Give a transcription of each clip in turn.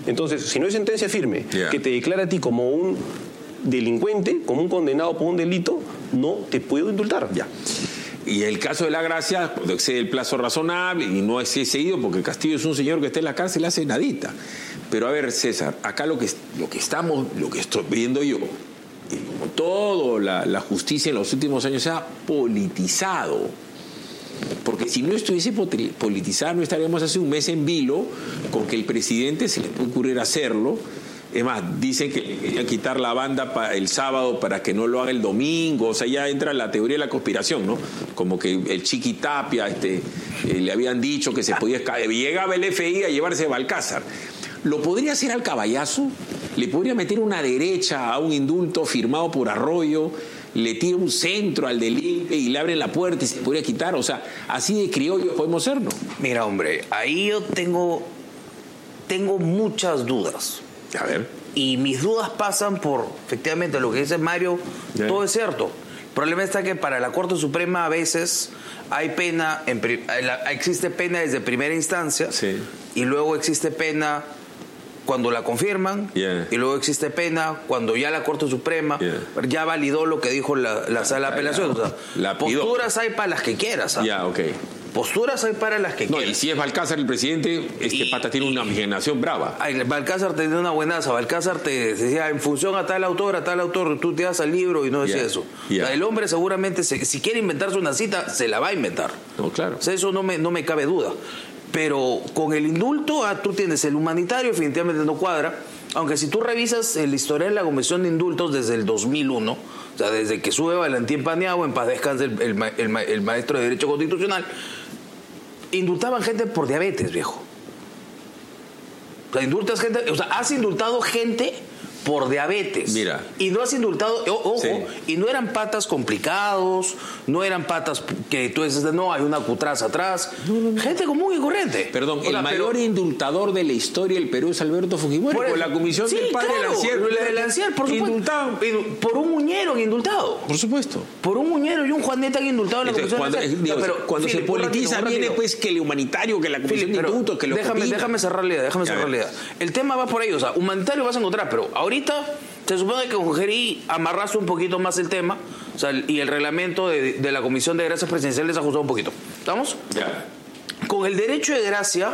Entonces, si no hay sentencia firme que te declara a ti como un delincuente, como un condenado por un delito, no te puedo indultar. Ya. Y el caso de La Gracia, cuando excede el plazo razonable y no es seguido, porque Castillo es un señor que está en la cárcel, hace nadita. Pero a ver, César, acá lo que estoy viendo yo, y como todo la justicia en los últimos años se ha politizado. Porque si no estuviese politizado, no estaríamos hace un mes en vilo con que el presidente se le puede ocurrir hacerlo. Es más, dicen que le querían quitar la banda el sábado para que no lo haga el domingo. O sea, ya entra la teoría de la conspiración, ¿no? Como que el Chiqui Tapia le habían dicho que se podía... Llegaba el FI a llevarse a Balcázar. ¿Lo podría hacer al caballazo? ¿Le podría meter una derecha a un indulto firmado por Arroyo? ¿Le tira un centro al del INPE y le abren la puerta y se podría quitar? O sea, así de criollo podemos ser, ¿no? Mira, hombre, ahí yo tengo muchas dudas. A ver. Y mis dudas pasan por, efectivamente, lo que dice Mario, todo es cierto. El problema está que para la Corte Suprema a veces hay pena, existe pena desde primera instancia, y luego existe pena cuando la confirman, y luego existe pena cuando ya la Corte Suprema ya validó lo que dijo la Sala de Apelación. O sea, posturas hay para las que quieras. Posturas hay para las que quieras. Y si es Balcázar el presidente, pata tiene una imaginación brava. Balcázar te dio una buenaza. Balcázar te decía, en función a tal autor, tú te das al libro y no decía eso. O sea, el hombre seguramente, si quiere inventarse una cita, se la va a inventar. No, claro. O sea, eso no me cabe duda. Pero con el indulto, tú tienes el humanitario, definitivamente no cuadra. Aunque si tú revisas el historial de la Comisión de Indultos desde el 2001, o sea, desde que sube Valentín Paniagua, en paz descanse el maestro de Derecho Constitucional, indultaban gente por diabetes, viejo. O sea, indultas gente, o sea, has indultado gente por diabetes. Mira. Y no has indultado, ojo, y no eran patas complicados, no eran patas que tú dices, no, hay una cutraza atrás. No. Gente común y corriente. Perdón, el mayor indultador de la historia del Perú es Alberto Fujimori, por la comisión del padre Lancier, por supuesto. Indultado. Por un muñero indultado. Por supuesto. Por un muñero y un Juaneta indultado en la comisión cuando se politiza viene pues que el humanitario, que la comisión de indultos, que lo déjame cerrar la idea, El tema va por ahí, o sea, humanitario vas a encontrar, pero ahorita se supone que con Gerí amarraste un poquito más el tema, o sea, y el reglamento de la Comisión de Gracias Presidenciales ajustó un poquito. ¿Estamos? Ya. Con el derecho de gracia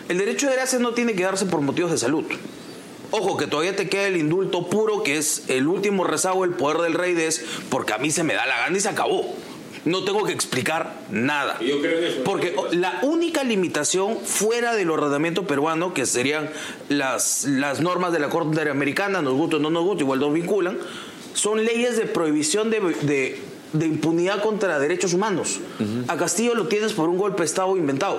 no tiene que darse por motivos de salud. Ojo, que todavía te queda el indulto puro, que es el último rezago del poder del rey porque a mí se me da la gana y se acabó. No tengo que explicar nada. Yo creo que eso, porque la única limitación fuera del ordenamiento peruano, que serían las normas de la Corte Interamericana, nos gusta o no nos gusta, igual nos vinculan, son leyes de prohibición de impunidad contra derechos humanos. A Castillo lo tienes por un golpe de Estado inventado.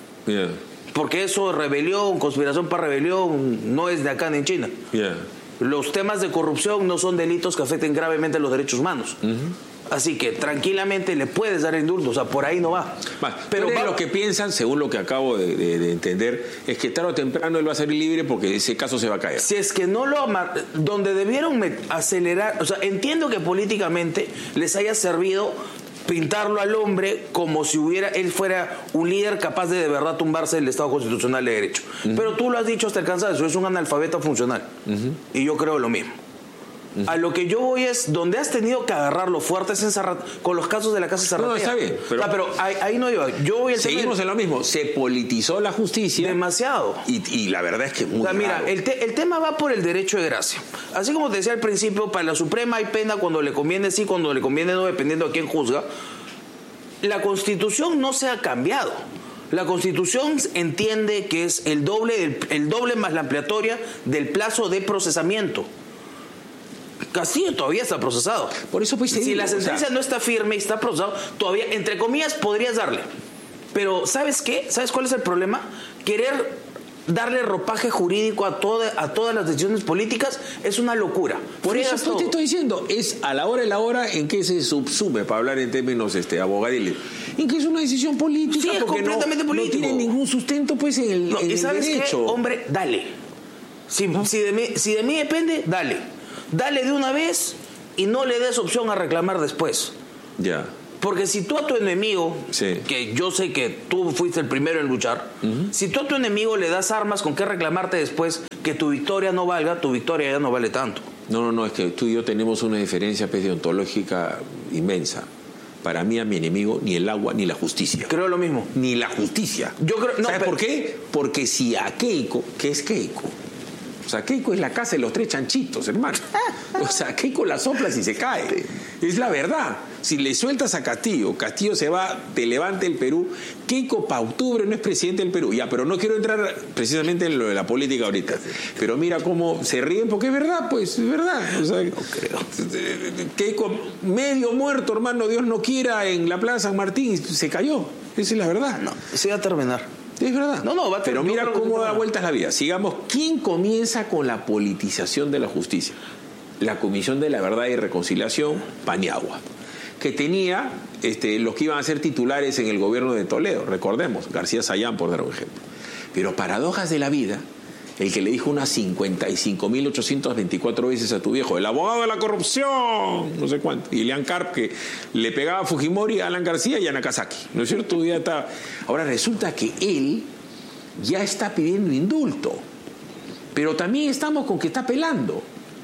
Porque eso, rebelión, conspiración para rebelión, no es de acá ni en China. Los temas de corrupción no son delitos que afecten gravemente a los derechos humanos. Así que tranquilamente le puedes dar indulto, o sea, por ahí no va. Pero lo que piensan, según lo que acabo de entender, es que tarde o temprano él va a salir libre porque ese caso se va a caer. Si es que no lo donde debieron acelerar, o sea, entiendo que políticamente les haya servido pintarlo al hombre como si él fuera un líder capaz de verdad tumbarse del Estado Constitucional de Derecho. Pero tú lo has dicho hasta el cansancio, es un analfabeta funcional. Y yo creo lo mismo. A lo que yo voy es, donde has tenido que agarrarlo fuerte es con los casos de la Casa Zarratea. No, está bien. Pero ahí no iba. Yo voy seguimos en lo mismo. Se politizó la justicia. Demasiado. Y la verdad es que muy mira, el tema va por el derecho de gracia. Así como te decía al principio, para la Suprema hay pena cuando le conviene sí, cuando le conviene no, dependiendo de quién juzga. La Constitución no se ha cambiado. La Constitución entiende que es el doble más la ampliatoria del plazo de procesamiento. Castillo todavía está procesado. Por eso pues si la sentencia no está firme y está procesado, todavía, entre comillas, podrías darle. Pero ¿sabes qué? ¿Sabes cuál es el problema? Querer darle ropaje jurídico a todas las decisiones políticas es una locura. Por eso te estoy diciendo, es a la hora y la hora en que se subsume, para hablar en términos abogadiles, en que es una decisión política. Sí, es completamente político. No tiene ningún sustento pues en el, ¿y sabes qué? Hombre, dale. Si de mí depende, dale. Dale de una vez y no le des opción a reclamar después. Ya. Porque si tú a tu enemigo, que yo sé que tú fuiste el primero en luchar, si tú a tu enemigo le das armas con qué reclamarte después, que tu victoria no valga, tu victoria ya no vale tanto. No, es que tú y yo tenemos una diferencia deontológica inmensa. Para mí, a mi enemigo, ni el agua ni la justicia. Creo lo mismo. Ni la justicia. Yo creo, no, ¿Sabes por qué? Porque si a Keiko, ¿qué es Keiko? O sea, Keiko es la casa de los 3 chanchitos, hermano. O sea, Keiko la soplas y se cae. Es la verdad. Si le sueltas a Castillo, Castillo se va, te levanta el Perú. Keiko para octubre no es presidente del Perú. Ya, pero no quiero entrar precisamente en lo de la política ahorita. Pero mira cómo se ríen, porque es verdad, pues, es verdad. O sea, no creo. Keiko medio muerto, hermano, Dios no quiera, en la Plaza San Martín, se cayó. Esa es la verdad. No, se va a terminar. Es verdad. No, va a pero mira cómo da vueltas la vida. Sigamos, ¿quién comienza con la politización de la justicia? La Comisión de la Verdad y Reconciliación, Paniagua, que tenía los que iban a ser titulares en el gobierno de Toledo, recordemos, García Sayán, por dar un ejemplo. Pero paradojas de la vida, el que le dijo unas 55.824 veces a tu viejo, el abogado de la corrupción, no sé cuánto, y Leán Carp, que le pegaba a Fujimori, a Alan García y a Nakazaki, ¿no es cierto? Ahora resulta que él ya está pidiendo indulto, pero también estamos con que está apelando.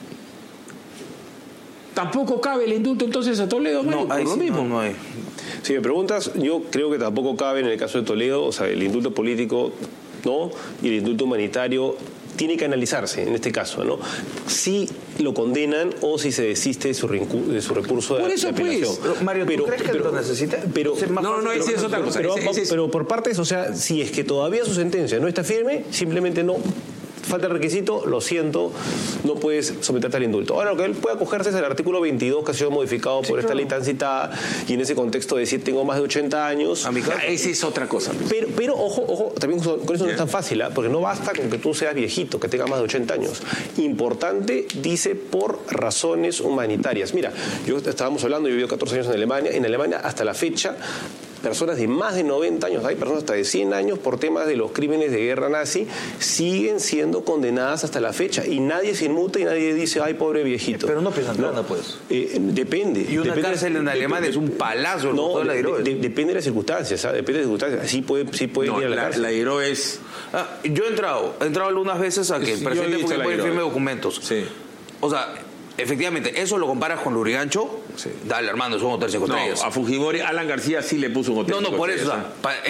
Tampoco cabe el indulto entonces a Toledo, Mario, por lo mismo. No hay. Si me preguntas, yo creo que tampoco cabe en el caso de Toledo, o sea, el indulto político no, y el indulto humanitario tiene que analizarse en este caso, ¿no? Si lo condenan o si se desiste de su recurso de apelación. Pues, Mario, ¿tú crees que lo necesita? No, esa es otra cosa. Pero por partes, o sea, si es que todavía su sentencia no está firme, simplemente no. Falta el requisito, lo siento, no puedes someterte al indulto. Ahora, lo que él puede acogerse es el artículo 22, que ha sido modificado por esta ley tan citada, y en ese contexto de decir tengo más de 80 años. Esa es otra cosa. Pero ojo, también con eso no es tan fácil, porque no basta con que tú seas viejito, que tengas más de 80 años. Importante, dice, por razones humanitarias. Mira, estábamos hablando, yo vivo 14 años en Alemania. En Alemania, hasta la fecha, personas de más de 90 años, hay personas hasta de 100 años por temas de los crímenes de guerra nazi, siguen siendo condenadas hasta la fecha y nadie se inmuta y nadie dice, ay, pobre viejito. Pero no piensan nada, pues. Depende. Y una cárcel en Alemania es un palazo. No, depende de las circunstancias, ¿sabes? Depende de las circunstancias. Sí puede ir a la cárcel. La Iro es... yo he entrado algunas veces a que el presidente Fujimori firme documentos. Sí. O sea, efectivamente, eso lo comparas con Lurigancho. Sí. Dale, hermano, es un hotel 5 estrellas. A Fujimori, Alan García sí le puso un hotel. No, por eso.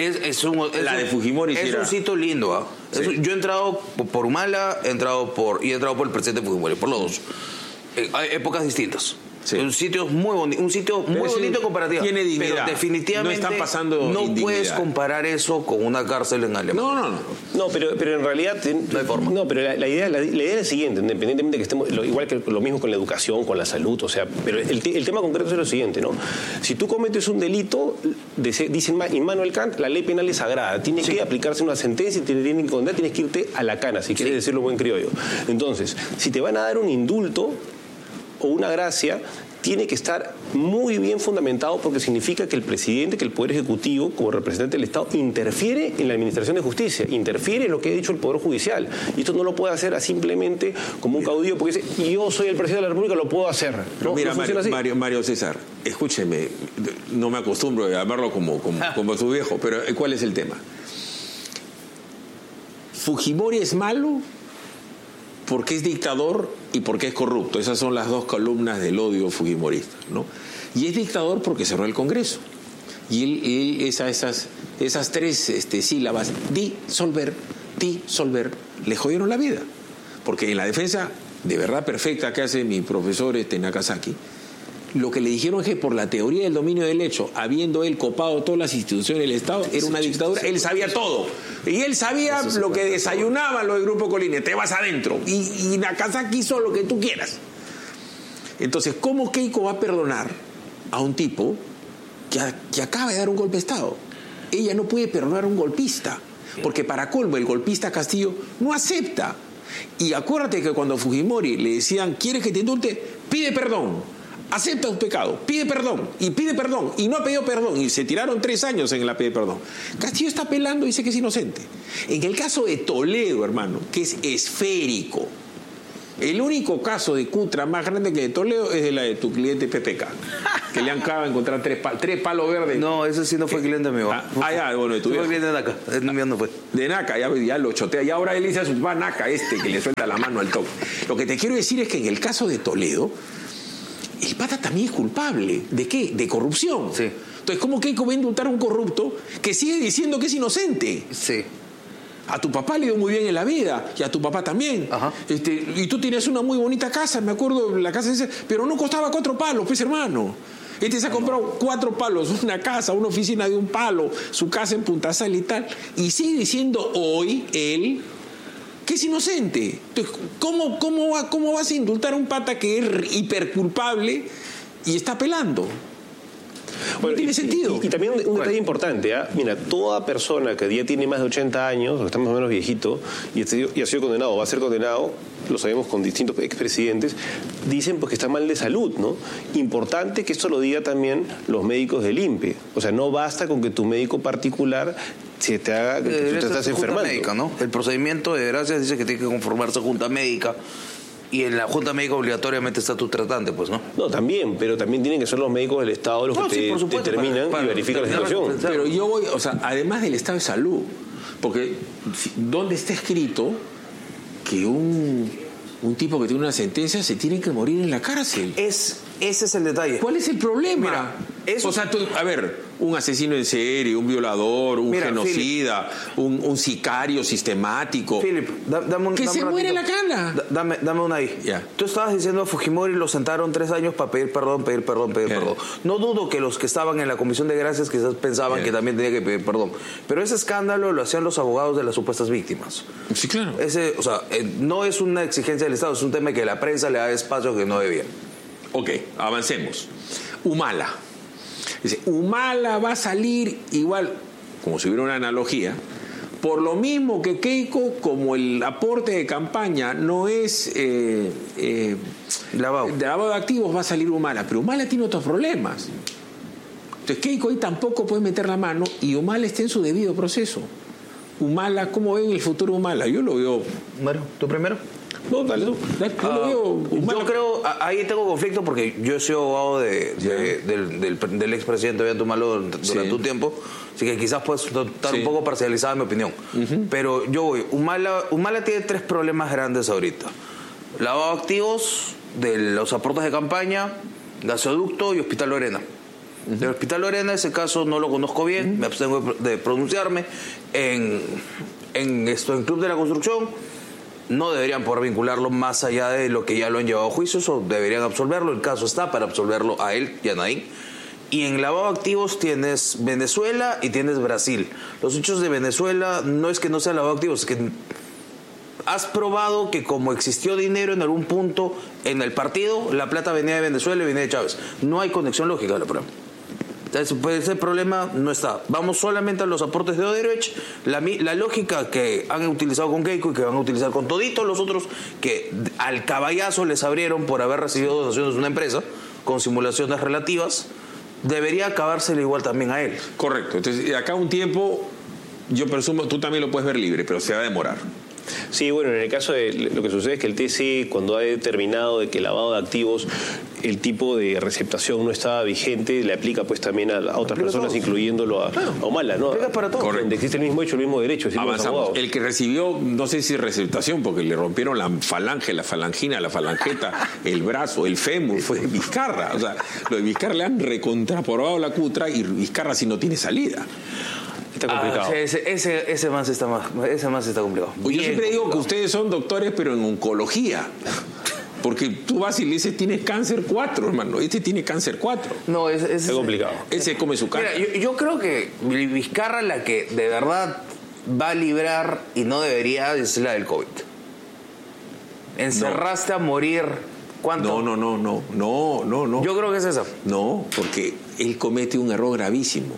La de Fujimori es un sitio lindo. Sí. Yo he entrado por Humala, he entrado por el presidente Fujimori, por los dos. Hay épocas distintas. Sí. Un sitio muy bonito comparativo. Tiene dignidad. Pero definitivamente no están pasando no puedes comparar eso con una cárcel en Alemania. No, pero en realidad no hay forma. No, pero la idea es la siguiente, independientemente de que estemos igual que lo mismo con la educación, con la salud, o sea, pero el tema concreto es lo siguiente, ¿no? Si tú cometes un delito, dicen Immanuel Kant, la ley penal es sagrada, tiene que aplicarse una sentencia y te tienen que condenar, tienes que irte a la cana, si quieres decirlo buen criollo. Entonces, si te van a dar un indulto o una gracia, tiene que estar muy bien fundamentado porque significa que el presidente, que el Poder Ejecutivo, como representante del Estado, interfiere en la administración de justicia, interfiere en lo que ha dicho el Poder Judicial. Y esto no lo puede hacer simplemente como un caudillo porque dice, yo soy el presidente de la República, lo puedo hacer. No, mira, Mario César, escúcheme, no me acostumbro a llamarlo como su viejo, pero ¿cuál es el tema? ¿Fujimori es malo porque es dictador y porque es corrupto? Esas son las dos columnas del odio fujimorista, ¿no? Y es dictador porque cerró el Congreso. Y él esas 3 sílabas, disolver, le jodieron la vida. Porque en la defensa de verdad perfecta que hace mi profesor Nakazaki, lo que le dijeron es que por la teoría del dominio del hecho, habiendo él copado todas las instituciones del Estado, era una dictadura, él sabía todo. Y él sabía lo que desayunaban los del Grupo Colina, te vas adentro. Y Nakazaki hizo lo que tú quieras. Entonces, ¿cómo Keiko va a perdonar a un tipo que acaba de dar un golpe de Estado? Ella no puede perdonar a un golpista, porque para colmo el golpista Castillo no acepta. Y acuérdate que cuando a Fujimori le decían, ¿quieres que te indulte? Pide perdón. Acepta un pecado, pide perdón, y no ha pedido perdón, y se tiraron 3 años en la pide perdón. Castillo está apelando y dice que es inocente. En el caso de Toledo, hermano, que es esférico, El único caso de Cutra más grande que de Toledo es de la de tu cliente PPK, que le han acabado de encontrar tres palos verdes. No, ese sí no fue cliente mío. Ya, bueno, de tu fue cliente de Naca. No, mío no fue. De Naca, ya lo chotea. Y ahora él dice a su papá Naca, que le suelta la mano al toque. Lo que te quiero decir es que en el caso de Toledo, el pata también es culpable. ¿De qué? De corrupción. Sí. Entonces, ¿cómo Keiko va a indultar a un corrupto que sigue diciendo que es inocente? Sí. A tu papá le dio muy bien en la vida, y a tu papá también. Ajá. Y tú tienes una muy bonita casa, me acuerdo, la casa esa, pero no costaba 4 palos, pues, hermano. Se ha comprado 4 palos, una casa, una oficina de 1 palo, su casa en Punta Sal y tal, y sigue diciendo hoy él que es inocente. Entonces, ¿cómo vas a indultar a un pata que es hiperculpable y está apelando? Bueno, no tiene sentido. Y también un detalle importante, ¿eh? Mira, toda persona que ya tiene más de 80 años, o está más o menos viejito, y ha sido condenado, o va a ser condenado, lo sabemos con distintos expresidentes, dicen pues que está mal de salud, ¿no? Importante que esto lo diga también los médicos del INPE. O sea, no basta con que tu médico particular se te haga que tú te estás enfermando. Médica, ¿no? El procedimiento de gracias dice que tiene que conformarse junta médica. Y en la junta médica obligatoriamente está tu tratante, pues, ¿no? No, también, pero también tienen que ser los médicos del Estado los que determinan y verifican la situación. Pero yo voy, o sea, además del estado de salud, porque ¿dónde está escrito que un tipo que tiene una sentencia se tiene que morir en la cárcel? Ese es el detalle. ¿Cuál es el problema? Mira, o sea, a ver, un asesino en serie, un violador, un genocida, un sicario sistemático. Philip, que se muere la cana. Dame una ahí. Yeah. Tú estabas diciendo a Fujimori lo sentaron 3 años para pedir perdón. No dudo que los que estaban en la comisión de gracias quizás pensaban que también tenía que pedir perdón. Pero ese escándalo lo hacían los abogados de las supuestas víctimas. Sí, claro. No es una exigencia del Estado, es un tema que la prensa le da espacio que no debía. Ok, avancemos. Humala. Dice, Humala va a salir igual, como si hubiera una analogía, por lo mismo que Keiko, como el aporte de campaña no es lavado de activos, va a salir Humala. Pero Humala tiene otros problemas. Entonces Keiko ahí tampoco puede meter la mano y Humala está en su debido proceso. Humala, ¿cómo ven el futuro Humala? Yo lo veo... Mario, ¿tú primero? No, dale tú. Yo lo veo... Yo creo, ahí tengo conflicto porque yo he sido abogado del expresidente Ollanta Humala durante un tiempo, así que quizás puedes estar un poco parcializada en mi opinión. Pero yo voy, Humala tiene 3 problemas grandes ahorita. Lavado de activos, de los aportes de campaña, gasoducto y Hospital Lorena. El Hospital Lorena, ese caso no lo conozco bien, me abstengo de pronunciarme. En Club de la Construcción no deberían poder vincularlo más allá de lo que ya lo han llevado a juicio, o deberían absolverlo. El caso está para absolverlo a él y a Naín. Y en lavado de activos tienes Venezuela y tienes Brasil. Los hechos de Venezuela no es que no sea lavado de activos, es que has probado que como existió dinero en algún punto en el partido, la plata venía de Venezuela y venía de Chávez. No hay conexión lógica de la prueba. Ese problema no está. Vamos solamente a los aportes de Odebrecht. La lógica que han utilizado con Keiko y que van a utilizar con toditos los otros, que al caballazo les abrieron por haber recibido donaciones de una empresa con simulaciones relativas, debería acabársele igual también a él. Correcto. Entonces, de acá a un tiempo, yo presumo, tú también lo puedes ver libre, pero se va a demorar. Sí, bueno, en el caso de lo que sucede es que el TC, cuando ha determinado de que el lavado de activos, el tipo de receptación no estaba vigente, le aplica pues también a otras personas, incluyéndolo a Humala, ¿no? Aplica para todos. Correcto. Existe el mismo hecho, el mismo derecho. Avanzamos. El que recibió, no sé si receptación, porque le rompieron la falange, la falangina, la falangeta, el brazo, el fémur, fue Vizcarra. O sea, lo de Vizcarra le han recontraporado la cutra y Vizcarra si no tiene salida. Está complicado. Ese más está complicado. Pues yo siempre digo que ustedes son doctores, pero en oncología. Porque tú vas y le dices, tienes cáncer 4, hermano. Este tiene cáncer 4. No, es complicado. Ese come su cara. Mira, yo creo que Vizcarra, la que de verdad va a librar y no debería, es la del COVID. Encerraste a morir. ¿Cuánto? No. Yo creo que es esa. No, porque él comete un error gravísimo.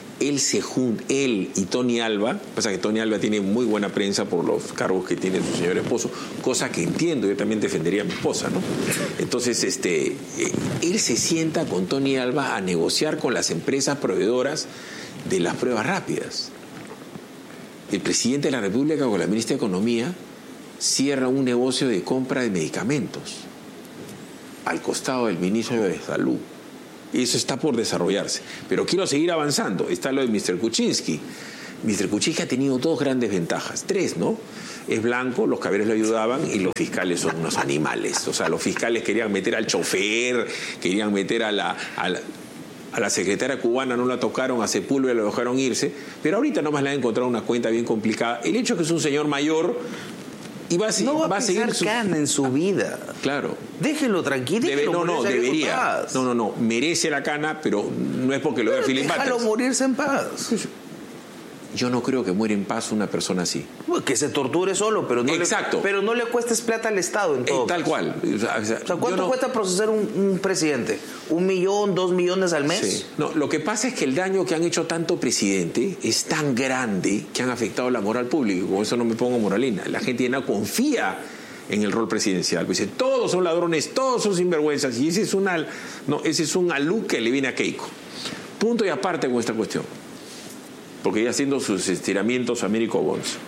Él y Tony Alva, pasa que Tony Alva tiene muy buena prensa por los cargos que tiene su señor esposo, cosa que entiendo, yo también defendería a mi esposa, ¿no? Entonces, él se sienta con Tony Alva a negociar con las empresas proveedoras de las pruebas rápidas. El presidente de la República con la ministra de Economía cierra un negocio de compra de medicamentos al costado del ministro de Salud. Eso está por desarrollarse. Pero quiero seguir avanzando. Está lo de Mr. Kuczynski. Mr. Kuczynski ha tenido dos grandes ventajas. Tres, ¿no? Es blanco, los caballeros le ayudaban y los fiscales son unos animales. O sea, los fiscales querían meter al chofer, querían meter a la secretaria cubana, no la tocaron, a Sepúlveda lo dejaron irse. Pero ahorita nomás le han encontrado una cuenta bien complicada. El hecho es que es un señor mayor y va a seguir cana en su vida. Claro. Déjelo tranquilo. Debería. No. Merece la cana, pero no es porque lo vea Philip Butters. Déjalo morirse en paz. Yo no creo que muera en paz una persona así. Que se torture solo, pero no le cuestes plata al Estado en todo. Tal cual. O sea, ¿cuánto cuesta procesar un presidente? ¿1 millón, 2 millones al mes? Sí. No, lo que pasa es que el daño que han hecho tanto presidente es tan grande que han afectado la moral pública. Con eso no me pongo moralina. La gente ya no confía en el rol presidencial. Dice, todos son ladrones, todos son sinvergüenzas. Y ese es un alú que le viene a Keiko. Punto y aparte con esta cuestión. Porque ya haciendo sus estiramientos Américo Bonds.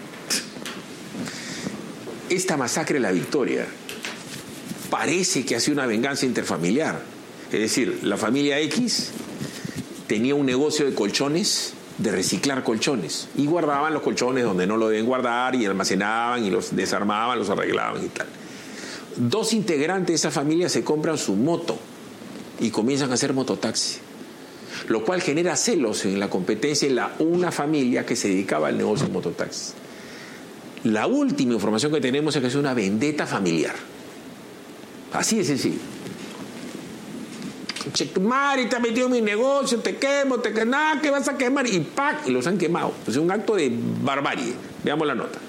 Esta masacre de La Victoria parece que ha sido una venganza interfamiliar. Es decir, la familia X tenía un negocio de colchones, de reciclar colchones, y guardaban los colchones donde no lo deben guardar, y almacenaban, y los desarmaban, los arreglaban y tal. Dos integrantes de esa familia se compran su moto y comienzan a hacer mototaxi, lo cual genera celos en la competencia en una familia que se dedicaba al negocio de mototaxis. La última información que tenemos es que es una vendetta familiar. Así de sencillo. Che, tu madre te ha metido en mi negocio, te quemo, nada, que vas a quemar, y ¡pac! Y los han quemado. Es un acto de barbarie. Veamos la nota.